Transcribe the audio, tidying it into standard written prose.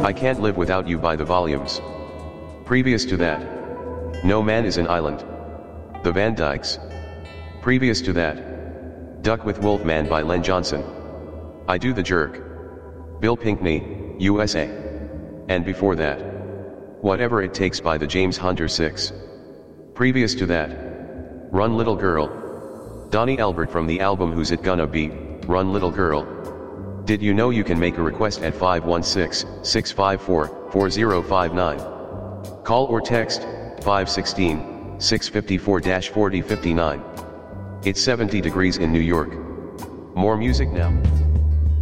I Can't Live Without You by The Volumes. Previous to that, No Man is an Island, The Van Dykes. Previous to that, Duck with Wolfman by Len Johnson. I Do the Jerk, Bill Pinkney, USA. And before that, Whatever It Takes by the James Hunter Six. Previous to that, Run Little Girl, Donnie Elbert from the album Who's It Gonna Be, Run Little Girl. Did you know you can make a request at 516-654-4059? Call or text 516-654-4059. It's 70 degrees in New York. More music now.